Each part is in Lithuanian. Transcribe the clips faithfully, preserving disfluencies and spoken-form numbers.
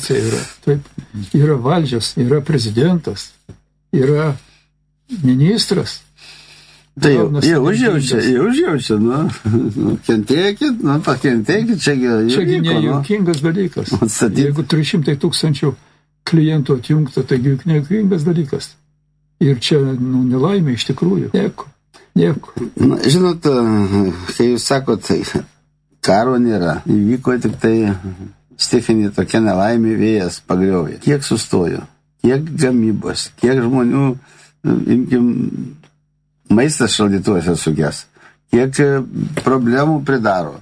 frakcija yra. Taip, yra valdžias, yra prezidentas, yra ministras. Tai jau, jie užjaučia, jie užjaučia, nu, nu kentėkit, nu, pakentėkit, čiagi jau Čiagi vyko, nejuokingas nu. dalykas. Atstatyt. Jeigu trys šimtai tūkstančių klientų atjungta, tai juk nejuokingas dalykas. Ir čia, nu, nelaimė iš tikrųjų. Nieko, nieko. Na, žinot, kai jūs sakot, tai karo nėra. Įvyko tik tai stichinė tokia nelaimė, vėjas pagriovė. Kiek sustojo, kiek gamybos, kiek žmonių, imkim, maistas šaldytuose suges, kiek problemų pridaro.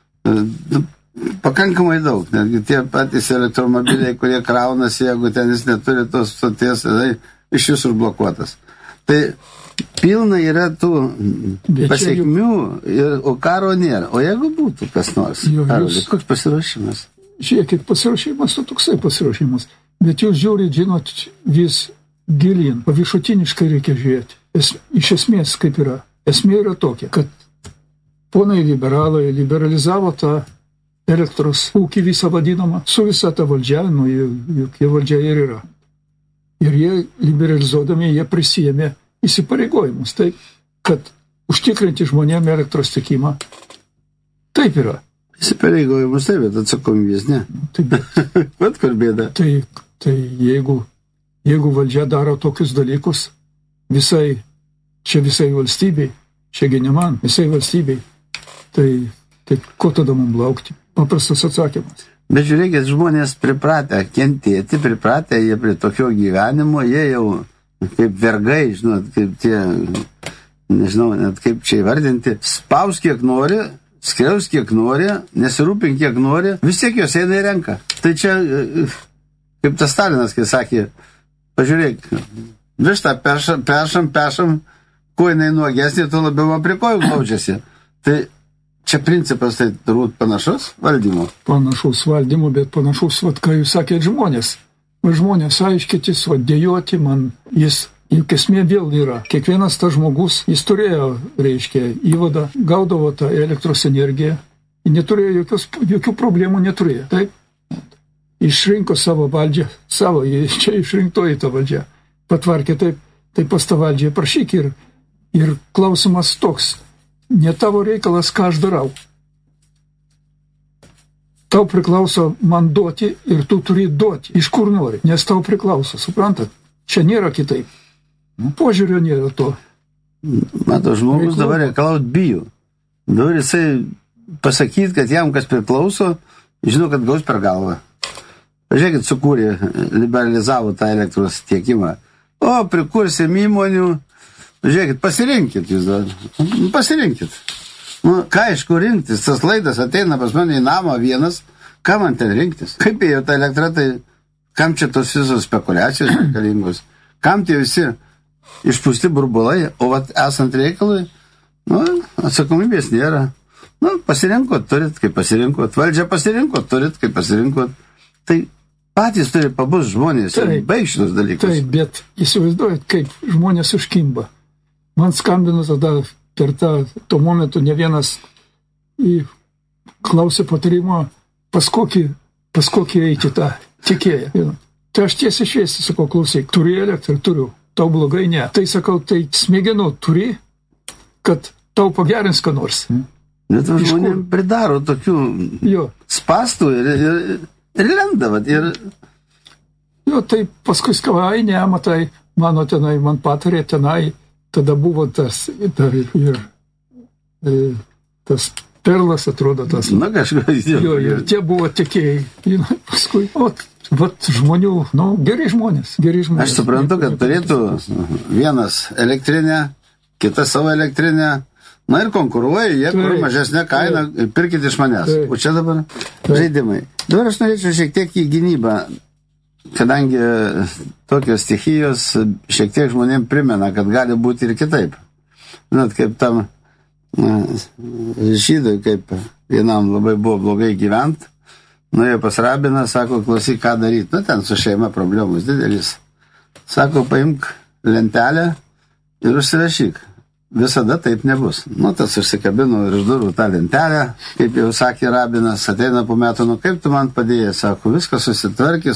Pakankamai daug, netgi tie patys elektromobiliai, kurie kraunasi, jeigu ten jis neturi tos stoties, tai iš jūsų užblokuotas. Tai pilna yra tų pasiekmių, ir, o karo nėra. O jeigu būtų kas nors, Karoli, koks pasiruošimas? Žiūrėkit, pasiruošimas, to toksai pasiruošimas. Bet jūs žiūrit, žinot, vis gilin, paviršutiniškai reikia žiūrėti. Es, iš esmės, kaip yra. Esmė yra tokia, kad ponai liberalai liberalizavo tą elektros ūkį visą vadinamą, su visa ta valdžia, nu, juk jie valdžia ir yra. Ir jie liberalizuodami, jie prisijėmė įsipareigojimus. Tai, kad užtikrinti žmonėm elektros tiekimą, taip yra. Įsipareigojimus taip, bet atsakomybės ne. Taip, Vat kur bėda. Tai, tai jeigu, jeigu valdžia daro tokius dalykus, visai, čia visai valstybei, čiagi ne man, visai valstybei, tai, tai ko tada mums laukti? Paprastas atsakymas. Bet žiūrėkit, žmonės pripratę kentėti, pripratę jie prie tokio gyvenimo, jie jau kaip vergai, žinot, kaip tie, nežinau, net kaip čia įvardinti, spaus kiek nori, skriaus kiek nori, nesirūpink kiek nori, vis tiek jos eina į renką. Tai čia, kaip tas Stalinas, kai sakė, pažiūrėk, vištą pešam, pešam, pešam, kuo jinai nuogesnė, tuo labiau man prie kojų glaudžiasi. Tai čia principas tai turbūt panašus valdymo. Panašus valdymo, bet panašus, vat, ką jūs sakėt, žmonės. Žmonės aiškytis, vat, dėjoti man, jis, juk esmė vėl yra. Kiekvienas tas žmogus, jis turėjo, reiškia, įvadą, gaudavo tą elektros energiją, neturėjo jokios, jokių problemų, neturėjo. Taip, išrinko savo valdžią, savo, čia išrinktoji tą valdžią. Patvarkė taip, tai pas tą valdžią prašyk ir, ir klausimas toks. Ne tavo reikalas, ką aš darau. Tau priklauso man duoti ir tu turi duoti. Iš kur nori, nes tau priklauso, suprantat? Čia nėra kitaip. Požiūrio nėra to. Mato, žmogus dabar reikalaut bijo. Dabar jisai pasakyti, kad jam kas priklauso, žinau, kad gaus per galvą. Pažiūrėkit, sukūrė, liberalizavo tą elektros tiekimą. O, prikursim įmonių. Žiūrėkit, pasirinkit jūs dar. Pasirinkit. Nu, ką iš kur rinktis? Tas laidas ateina pas mane į namą vienas. Ką man ten rinktis? Kaip ėjo ta elektra, tai kam čia tos visos spekulacijos reikalingos? Kam tie visi išpūsti burbulai? O vat esant reikalui, nu, atsakomybės nėra. Nu, pasirinkot, turit, kaip pasirinkot. Valdžia pasirinkot, turit, kaip pasirinkot. Tai patys turi pabus žmonės ir baig šitos dalykus. Taip, bet įsivaizduojat, kaip žmonės užkimba. Man skambino tada per tą, tuo momentu ne vienas į klausė patarimo, pas kokį, pas kokį eiti tą tikėję. Tai aš tiesiai šviesiai sakau, klausyk, turi elektrą, turiu, tau blogai ne. Tai sakau, tai smegenų turi, kad tau pagerins ką nors. Bet žmonėm pridaro tokių jo. spastų ir, ir, ir lenda, vat, ir... Jo, tai paskui skavai, ne, matai, mano tenai, man patarė tenai, tada buvo tas, ir, ir, ir tas perlas, atrodo, tas. Na, kažkas, jo. Jo, ir tie buvo tikėjai. Ir paskui, o, vat žmonių, nu, geri žmonės, geri žmonės. Aš suprantu, kad turėtų vienas elektrinę, kitas savo elektrinę, na ir konkuruoja, jie kur mažesnė kaina, pirkit iš manęs. Taip. O čia dabar Taip. žaidimai. Dabar aš norėčiau šiek tiek į gynybą, kadangi tokios stichijos šiek tiek žmonėm primena, kad gali būti ir kitaip. Žinot, kaip tam žydui, kaip vienam labai buvo blogai gyvent, nuėjo pas rabiną, sako, klausyk, ką daryti. Na, ten su šeima problemos didelis. Sako, paimk lentelę ir užsirašyk. Visada taip nebus. Nu, tas užsikabino ir iš durų tą lentelę, kaip jau sakė rabinas, ateina po metų, nu kaip tu man padėjai, sako, viskas susitvarkė,